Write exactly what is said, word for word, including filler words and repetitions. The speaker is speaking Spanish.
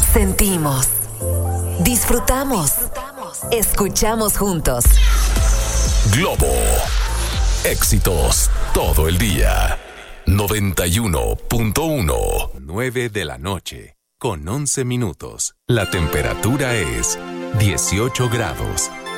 Sentimos, disfrutamos, escuchamos juntos. Globo. Éxitos todo el día. noventa y uno punto uno. nueve de la noche, con once minutos. La temperatura es dieciocho grados.